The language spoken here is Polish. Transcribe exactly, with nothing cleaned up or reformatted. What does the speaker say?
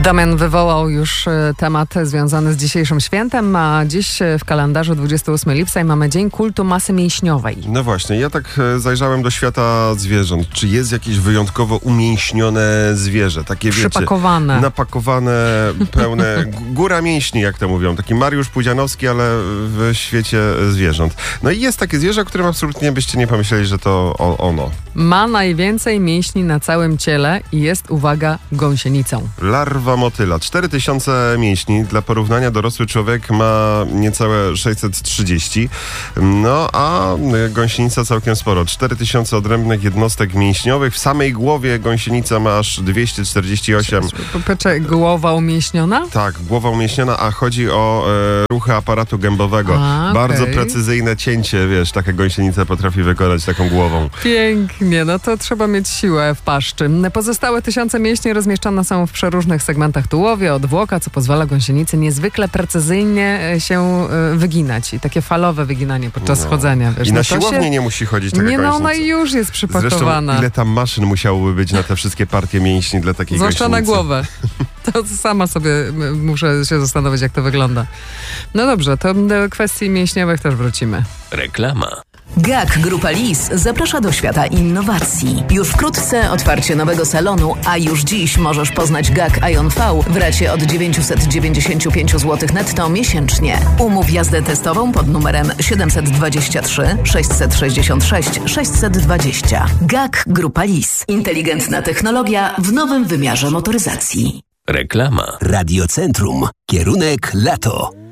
Damian wywołał już temat związany z dzisiejszym świętem, a dziś w kalendarzu dwudziestego ósmego lipca i mamy Dzień Kultu Masy Mięśniowej. No właśnie, ja tak zajrzałem do świata zwierząt. Czy jest jakieś wyjątkowo umięśnione zwierzę? Takie, wiecie, przypakowane. Napakowane, pełne, góra mięśni, jak to mówią. Taki Mariusz Pudzianowski, ale w świecie zwierząt. No i jest takie zwierzę, o którym absolutnie byście nie pomyśleli, że to ono. Ma najwięcej mięśni na całym ciele i jest, uwaga, gąsienicą. Larwa motyla. cztery tysiące mięśni. Dla porównania dorosły człowiek ma niecałe sześćset trzydzieści. No a gąsienica całkiem sporo. cztery tysiące odrębnych jednostek mięśniowych. W samej głowie gąsienica ma aż dwieście czterdzieści osiem. Popatrzę, głowa umięśniona? Tak, głowa umięśniona, a chodzi o e, ruchy aparatu gębowego. A, Bardzo okay. precyzyjne cięcie, wiesz, taka gąsienica potrafi wykonać taką głową. Pięknie, no to trzeba mieć siłę w paszczy. Pozostałe tysiące mięśni rozmieszczone są w przeróżnych segmentach tułowia, odwłoka, co pozwala gąsienicy niezwykle precyzyjnie się wyginać. I takie falowe wyginanie podczas no. chodzenia. Wiesz, I na no siłownię się... nie musi chodzić taka Nie, no gąsienica. ona już jest przypakowana. Zresztą ile tam maszyn musiałoby być na te wszystkie partie mięśni dla takiej Zwłaszcza gąsienicy. na głowę. To sama sobie muszę się zastanowić, jak to wygląda. No dobrze, to do kwestii mięśniowych też wrócimy. Reklama. G A K Grupa Lis zaprasza do świata innowacji. Już wkrótce otwarcie nowego salonu, a już dziś możesz poznać G A K Ion V w racie od dziewięćset dziewięćdziesiąt pięć złotych netto miesięcznie. Umów jazdę testową pod numerem siedem dwa trzy sześć sześć sześć sześć dwa zero. G A K Grupa Lis. Inteligentna technologia w nowym wymiarze motoryzacji. Reklama. Radiocentrum. Kierunek lato.